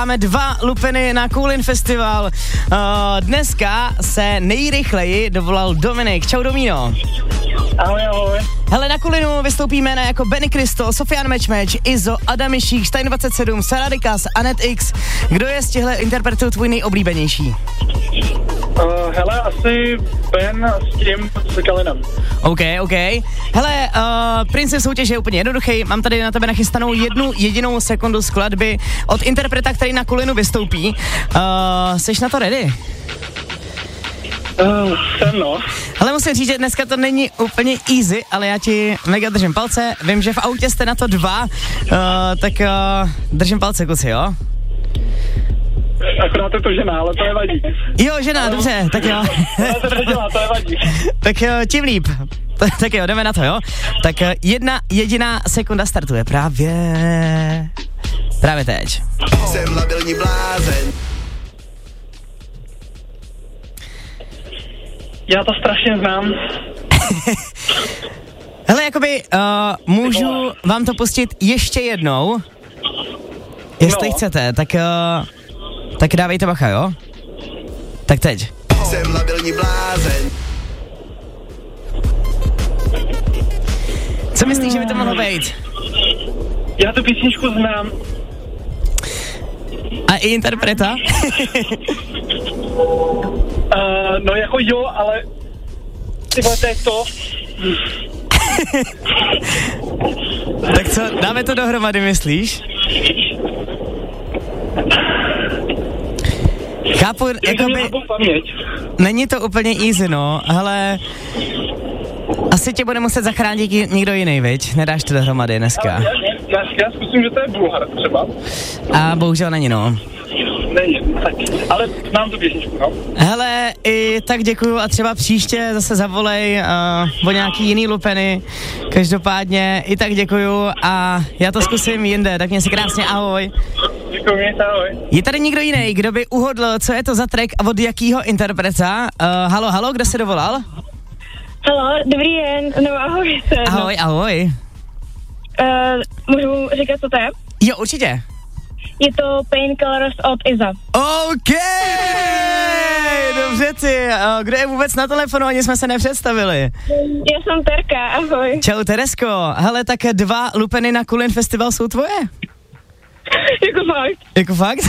Máme 2 lupeny na Kulin Festival. Dneska se nejrychleji dovolal Dominik. Čau, Domíno. Ahoj, ahoj. Hele, na Kulinu vystoupí jména jako Benny Crystal, Sofian Matchmatch, Izzo, Adam Mišík, Stein 27, Saradikas, Anet X. Kdo je z těchto interpretů tvůj nejoblíbenější? Hele, asi Ben s Kalinem. OK. Hele, princip soutěže je úplně jednoduchý. Mám tady na tebe nachystanou 1 jedinou sekundu skladby od interpreta, který na Kulinu vystoupí. Seš na to ready? Jsem, no. Ale musím říct, že dneska to není úplně easy, ale já ti mega držím palce. Vím, že v autě jste na to 2, tak držím palce, kluci, jo? Akorát je to žena, ale to nevadí. Jo, žena, dobře, tak jo. To nevadí. Tak jo, tím líp. Tak jo, jdeme na to, jo? Tak 1 jediná sekunda startuje právě teď. Jsem labilní blázen. Já to strašně znám. Hele, jakoby, můžu vám to pustit ještě jednou? Jestli chcete, tak dávejte bacha, jo? Tak teď. Jsem labilní blázen. Co myslíš, že by to mohlo být? Já tu písničku znám. A i interpreta? No jako jo, ale ty vole, to je to. Tak co, dáme to dohromady, myslíš? Chápu, jakoby, není to úplně easy, no, ale asi tě bude muset zachránit někdo jiný, viď? Nedáš to dohromady dneska. Já zkusím, že to je Bulhar třeba. A bohužel není, no. Není, tak, ale znám tu písničku, no. Hele, i tak děkuju a třeba příště zase zavolej o nějaký jiný lupeny. Každopádně i tak děkuju a já to zkusím jinde, tak mě si krásně ahoj. Děkuji, ahoj. Je tady někdo jiný, kdo by uhodl, co je to za track a od jakýho interpreta? Halo, kdo se dovolal? Halo, dobrý den, no ahoj. Ahoj. Můžu říkat, co to je? Jo, určitě. Je to Painkillers od Iza. OK, dobře ty. Kdo je vůbec na telefonu, ani jsme se nepředstavili. Já jsem Terka, ahoj. Čau Teresko, hele, tak 2 lupeny na Kulin Festival jsou tvoje? Jako fakt?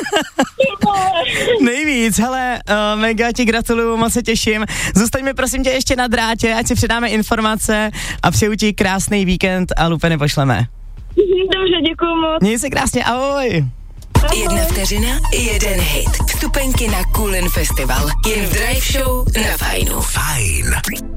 Nejvíc, hele, mega ti gratuluju, moc se těším. Zůstaň mi prosím tě ještě na drátě, ať si předáme informace a přeju ti krásný víkend a lupeny pošleme. Dobře, děkuju moc. Měj se krásně, ahoj. 1 vteřina, 1 hit. Vstupenky na Kulin Festival. Jen v Drive Show na Fajnu. Fajn.